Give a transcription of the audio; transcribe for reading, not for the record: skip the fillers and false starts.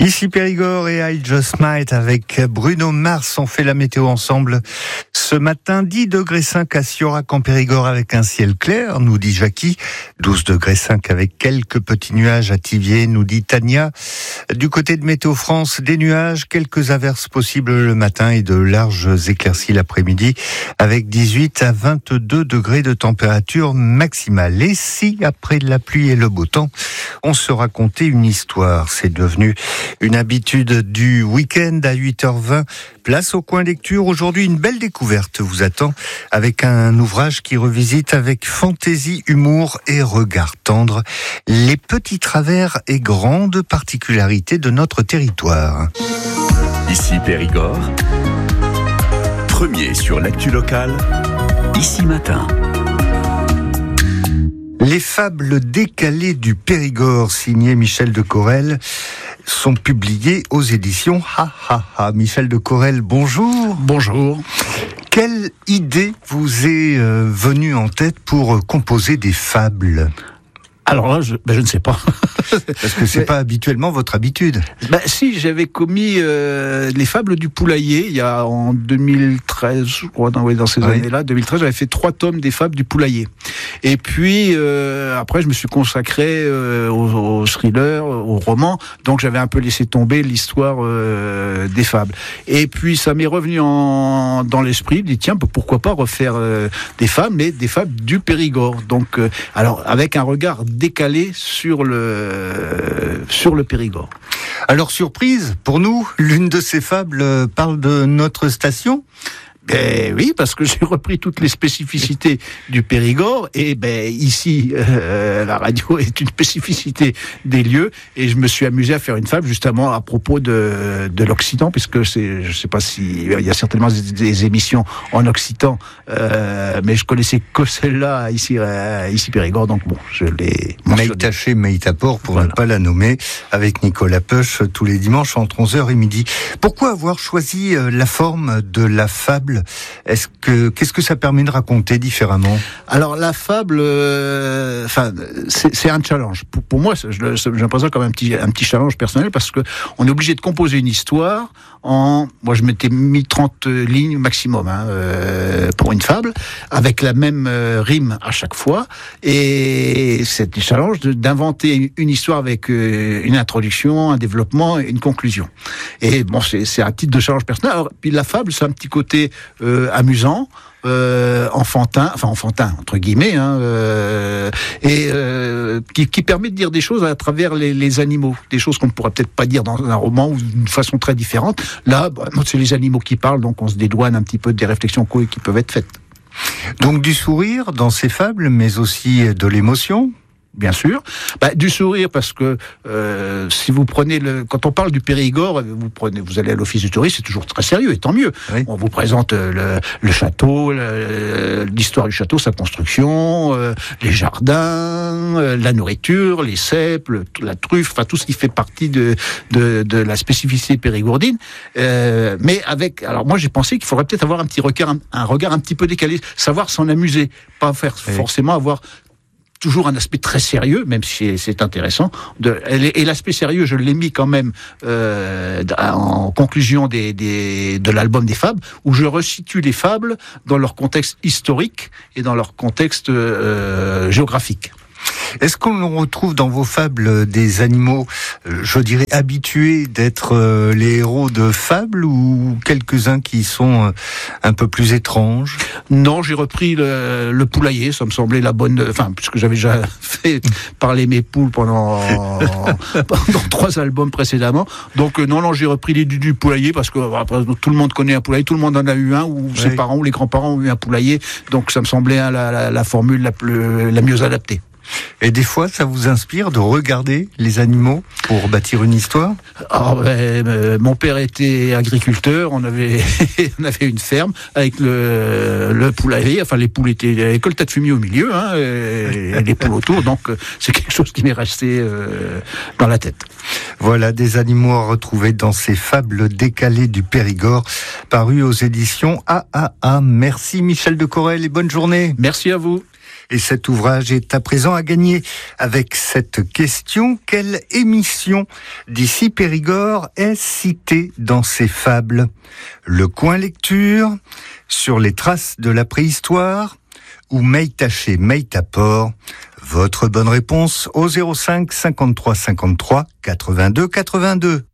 Ici Périgord et I Just Might avec Bruno Mars. On fait la météo ensemble. Ce matin, 10 degrés 5 à Siorac en Périgord avec un ciel clair, nous dit Jackie. 12 degrés 5 avec quelques petits nuages à Thiviers, nous dit Tania. Du côté de Météo France, des nuages, quelques averses possibles le matin et de larges éclaircies l'après-midi avec 18 à 22 degrés de température maximale. Et si, après la pluie et le beau temps, on se racontait une histoire, c'est devenu une habitude du week-end à 8h20. Place au coin lecture. Aujourd'hui, une belle découverte vous attend avec un ouvrage qui revisite avec fantaisie, humour et regard tendre les petits travers et grandes particularités de notre territoire. Ici Périgord, premier sur l'actu locale, Ici Matin. Les fables décalées du Périgord, signé Michel de Correl, sont publiées aux éditions Ha Ha Ha. Michel de Correl, bonjour. Bonjour. Quelle idée vous est venue en tête pour composer des fables ? Alors là, je ne sais pas. Parce que c'est pas habituellement votre habitude. Si, j'avais commis les fables du poulailler, il y a en 2013, je crois, dans ces années-là, 2013, j'avais fait 3 tomes des fables du poulailler. Et puis, après, je me suis consacré au thriller, au roman, donc j'avais un peu laissé tomber l'histoire des fables. Et puis, ça m'est revenu dans l'esprit, je dis, tiens, pourquoi pas refaire des fables, mais des fables du Périgord. Donc, alors, avec un regard décalé sur le Périgord. Alors, surprise, pour nous, l'une de ces fables parle de notre station ? Oui, parce que j'ai repris toutes les spécificités du Périgord et ici la radio est une spécificité des lieux et je me suis amusé à faire une fable justement à propos de l'Occitan, puisque je sais pas si il y a certainement des émissions en Occitan, mais je connaissais que celle-là ici Périgord, donc bon, je l'ai Meïtaché, Meïtaport, pour ne pas la nommer, avec Nicolas Peuch tous les dimanches entre 11h et midi. Pourquoi avoir choisi la forme de la fable ? Qu'est-ce que ça permet de raconter différemment ? Alors la fable, c'est un challenge. Pour moi, j'ai l'impression comme un petit challenge personnel, parce que on est obligé de composer une histoire moi je m'étais mis 30 lignes maximum pour une fable, avec la même rime à chaque fois, et c'est un challenge d'inventer une histoire avec une introduction, un développement, une conclusion. Et bon, c'est un titre de challenge personnel. Alors, puis la fable, c'est un petit côté amusant, enfantin entre guillemets, qui permet de dire des choses à travers les animaux, des choses qu'on ne pourrait peut-être pas dire dans un roman ou d'une façon très différente. Là, c'est les animaux qui parlent, donc on se dédouane un petit peu des réflexions qui peuvent être faites. Donc du sourire dans ces fables, mais aussi de l'émotion ? Bien sûr, du sourire, parce que si vous prenez quand on parle du Périgord, vous allez à l'office du tourisme, c'est toujours très sérieux, et tant mieux. Oui. On vous présente le château, l'histoire du château, sa construction, les jardins, la nourriture, les cèpes, la truffe, tout ce qui fait partie de la spécificité périgourdine. Mais alors moi j'ai pensé qu'il faudrait peut-être avoir un regard un petit peu décalé, savoir s'en amuser, pas faire forcément avoir toujours un aspect très sérieux, même si c'est intéressant. Et l'aspect sérieux, je l'ai mis quand même en conclusion de l'album des fables, où je resitue les fables dans leur contexte historique et dans leur contexte géographique. Est-ce qu'on retrouve dans vos fables des animaux, je dirais, habitués d'être les héros de fables, ou quelques-uns qui sont un peu plus étranges ? Non, j'ai repris le poulailler, ça me semblait la bonne... puisque j'avais déjà fait parler mes poules pendant 3 albums précédemment. Donc non, j'ai repris les du poulailler, parce que tout le monde connaît un poulailler, tout le monde en a eu un, ou ses parents ou les grands-parents ont eu un poulailler, donc ça me semblait la formule la mieux adaptée. Et des fois, ça vous inspire de regarder les animaux pour bâtir une histoire ? Mon père était agriculteur, on avait une ferme avec le poulailler, les poules étaient avec le tas de fumier au milieu, et les poules autour, donc c'est quelque chose qui m'est resté dans la tête. Voilà, des animaux à retrouver dans ces fables décalées du Périgord, parues aux éditions AAA. Merci Michel de Correl et bonne journée. Merci à vous. Et cet ouvrage est à présent à gagner avec cette question: quelle émission d'ici Périgord est citée dans ces fables? Le coin lecture, Sur les traces de la préhistoire ou Meitaché Meitaport? Votre bonne réponse au 05 53 53 82 82.